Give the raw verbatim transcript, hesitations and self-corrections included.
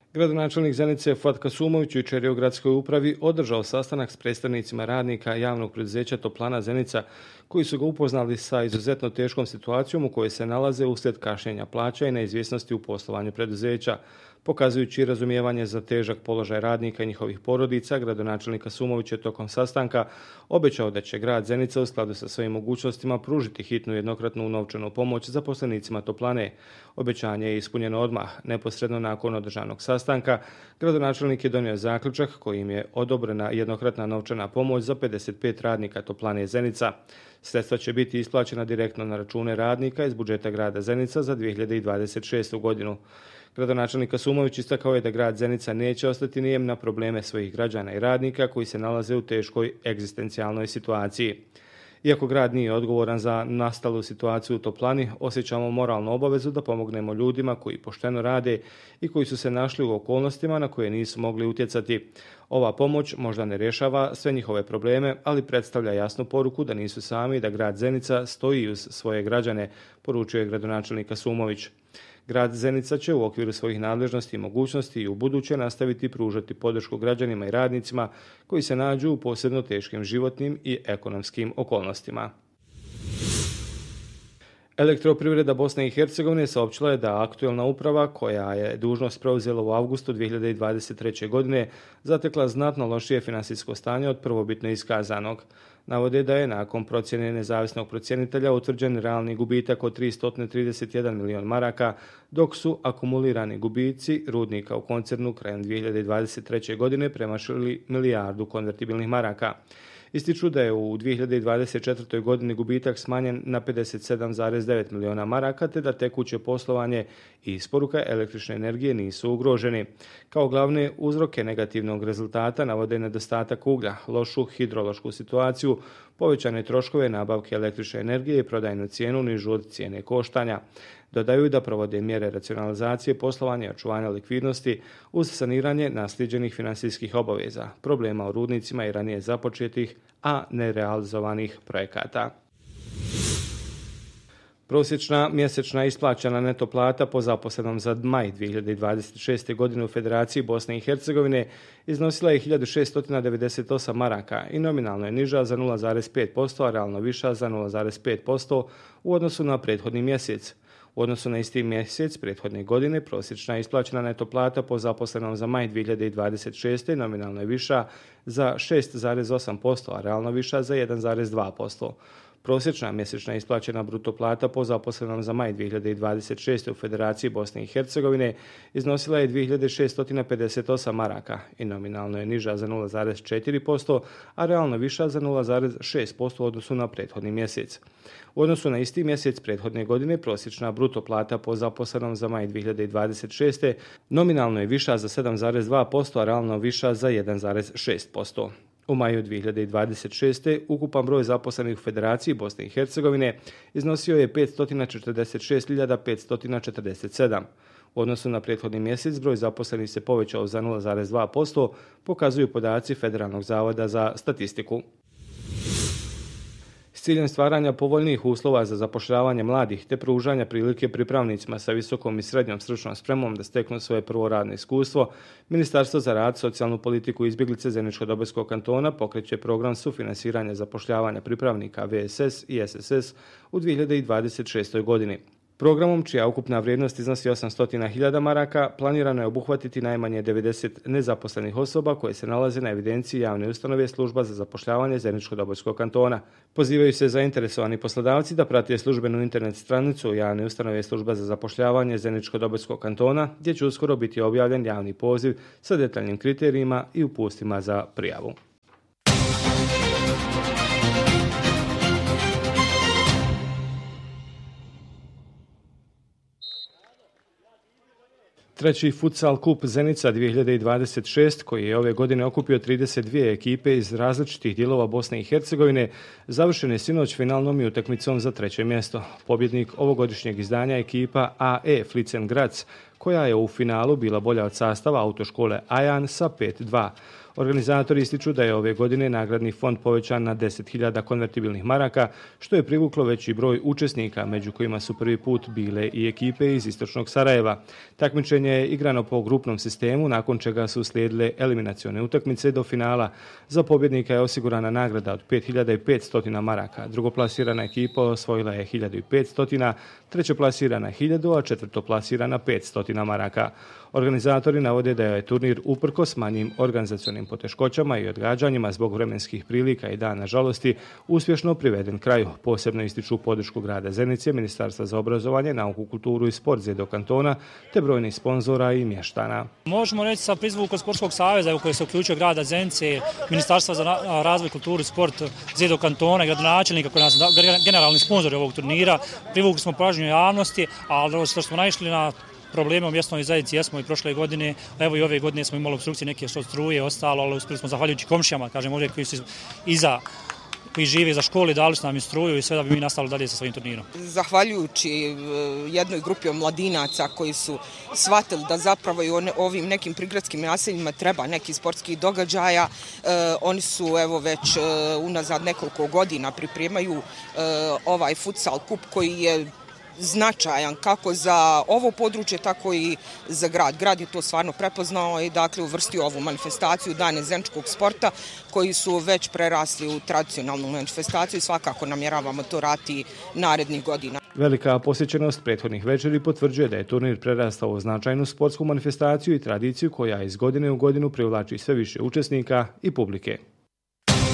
Gradonačelnik Zenice Fuad Kasumović jučer je u gradskoj upravi održao sastanak s predstavnicima radnika javnog preduzeća Toplana Zenica koji su ga upoznali sa izuzetno teškom situacijom u kojoj se nalaze uslijed kašnjenja plaća i neizvjesnosti u poslovanju preduzeća. Pokazujući razumijevanje za težak položaj radnika i njihovih porodica, gradonačelnik Kasumović je tokom sastanka obećao da će grad Zenica u skladu sa svojim mogućnostima pružiti hitnu jednokratnu novčanu pomoć zaposlenicima Toplane. Obećanje je ispunjeno odmah. Neposredno nakon održanog sastanka, gradonačelnik je donio zaključak kojim je odobrena jednokratna novčana pomoć za pedeset pet radnika Toplane Zenica. Sredstva će biti isplaćena direktno na račune radnika iz budžeta grada Zenica za dvije hiljade dvadeset šestu godinu. Gradonačelnik Kasumović istakao je da grad Zenica neće ostati nijem na probleme svojih građana i radnika koji se nalaze u teškoj egzistencijalnoj situaciji. Iako grad nije odgovoran za nastalu situaciju u Toplani, osjećamo moralnu obavezu da pomognemo ljudima koji pošteno rade i koji su se našli u okolnostima na koje nisu mogli utjecati. Ova pomoć možda ne rješava sve njihove probleme, ali predstavlja jasnu poruku da nisu sami i da grad Zenica stoji uz svoje građane, poručio je gradonačelnik Kasumović. Grad Zenica će u okviru svojih nadležnosti i mogućnosti i u buduće nastaviti pružati podršku građanima i radnicima koji se nađu u posebno teškim životnim i ekonomskim okolnostima. Elektroprivreda Bosne i Hercegovine saopćila je da aktuelna uprava, koja je dužnost preuzela u avgustu dvije hiljade dvadeset treće. godine, zatekla znatno lošije finansijsko stanje od prvobitno iskazanog. Navode da je nakon procjene nezavisnog procjenitelja utvrđen realni gubitak od tristo trideset jedan milion maraka, dok su akumulirani gubici rudnika u koncernu krajem dvije hiljade dvadeset treće. godine premašili milijardu konvertibilnih maraka. Ističu da je u dvije hiljade dvadeset četvrtoj. godini gubitak smanjen na pedeset sedam zarez devet miliona maraka, te da tekuće poslovanje i isporuka električne energije nisu ugroženi. Kao glavne uzroke negativnog rezultata navode nedostatak uglja, lošu hidrološku situaciju, povećane troškove nabavke električne energije i prodajnu cijenu nižu od cijene koštanja. Dodaju da provode mjere racionalizacije poslovanja i očuvanja likvidnosti uz saniranje naslijeđenih financijskih obaveza, problema u rudnicima i ranije započetih, a nerealizovanih projekata. Prosječna mjesečna isplaćena neto plata po zaposlenom za maj dvije hiljade dvadeset šeste. godine u Federaciji Bosne i Hercegovine iznosila je hiljadu šesto devedeset osam maraka i nominalno je niža za nula zarez pet posto, a realno viša za nula zarez pet posto u odnosu na prethodni mjesec. U odnosu na isti mjesec prethodne godine prosječna isplaćena neto plata po zaposlenom za maj dvije hiljade dvadeset šeste. nominalno je viša za šest zarez osam posto, a realno viša za jedan zarez dva posto. Prosječna mjesečna isplaćena bruto plata po zaposlenom za maj dvije hiljade dvadeset šeste. u Federaciji Bosne i Hercegovine iznosila je dvije hiljade šesto pedeset osam maraka i nominalno je niža za nula zarez četiri posto, a realno viša za nula zarez šest posto u odnosu na prethodni mjesec. U odnosu na isti mjesec prethodne godine prosječna bruto plata po zaposlenom za maj dvije hiljade dvadeset šeste. nominalno je viša za sedam zarez dva posto, a realno viša za jedan zarez šest posto. U maju dvije hiljade dvadeset šeste. ukupan broj zaposlenih u Federaciji Bosne i Hercegovine iznosio je petsto četrdeset šest hiljada petsto četrdeset sedam. U odnosu na prethodni mjesec broj zaposlenih se povećao za nula zarez dva posto, pokazuju podaci Federalnog zavoda za statistiku. S ciljem stvaranja povoljnijih uslova za zapošljavanje mladih te pružanja prilike pripravnicima sa visokom i srednjom stručnom spremom da steknu svoje prvo radno iskustvo, Ministarstvo za rad, socijalnu politiku i izbjeglice Zeničko-Dobojskog kantona pokreće program sufinansiranja zapošljavanja pripravnika V S S i S S S u dvije hiljade dvadeset šestoj. godini. Programom, čija ukupna vrijednost iznosi osamsto hiljada maraka, planirano je obuhvatiti najmanje devedeset nezaposlenih osoba koje se nalaze na evidenciji javne ustanove Služba za zapošljavanje Zeničko-Dobojskog kantona. Pozivaju se zainteresovani poslodavci da prate službenu internet stranicu javne ustanove Služba za zapošljavanje Zeničko-Dobojskog kantona, gdje će uskoro biti objavljen javni poziv sa detaljnim kriterijima i upustima za prijavu. Treći futsal kup Zenica dvije hiljade dvadeset šeste. koji je ove godine okupio trideset dvije ekipe iz različitih dijelova Bosne i Hercegovine, završen je sinoć finalnom i utakmicom za treće mjesto. Pobjednik ovogodišnjeg izdanja ekipa A E Flitzen Graz, koja je u finalu bila bolja od sastava autoškole Ajan sa pet dva. Organizatori ističu da je ove godine nagradni fond povećan na deset hiljada konvertibilnih maraka, što je privuklo veći broj učesnika, među kojima su prvi put bile i ekipe iz istočnog Sarajeva. Takmičenje je igrano po grupnom sistemu, nakon čega su slijedile eliminacione utakmice do finala. Za pobjednika je osigurana nagrada od pet hiljada petsto maraka. Drugoplasirana ekipa osvojila je hiljadu petsto, trećoplasirana hiljadu, a četvrtoplasirana petsto maraka. Organizatori navode da je turnir uprkos manjim organizacionim poteškoćama i odgađanjima zbog vremenskih prilika i dana žalosti uspješno priveden kraju. Posebno ističu podršku grada Zenice, Ministarstva za obrazovanje, nauku, kulturu i sport Zedo kantona, te brojnih sponzora i mještana. Možemo reći sa prizvukom Sportskog saveza u koji se uključio grada Zenice, Ministarstva za razvoj, kulturu i sport Zedo kantona i gradonačelnika koji nas generalni sponzori ovog turnira. Privukli smo pažnju javnosti, ali što smo naišli na probleme u mjesnoj zajednici jesmo i prošle godine, evo i ove godine smo imali opstrukcije neke što struje, ostalo, ali uspjeli smo zahvaljujući komšijama, kažem ovdje koji su iza, koji žive za škole, dali su nam i struju i sve da bi mi nastavili dalje sa svojim turnirom. Zahvaljujući jednoj grupi omladinaca koji su shvatili da zapravo i ovim nekim prigradskim naseljima treba neki sportskih događaja, oni su evo već unazad nekoliko godina pripremaju ovaj futsal kup koji je značajan kako za ovo područje, tako i za grad. Grad je to stvarno prepoznao i dakle uvrstio ovu manifestaciju Dane zeničkog sporta koji su već prerasli u tradicionalnu manifestaciju i svakako namjeravamo to raditi narednih godina. Velika posjećenost prethodnih večeri potvrđuje da je turnir prerastao u značajnu sportsku manifestaciju i tradiciju koja iz godine u godinu privlači sve više učesnika i publike.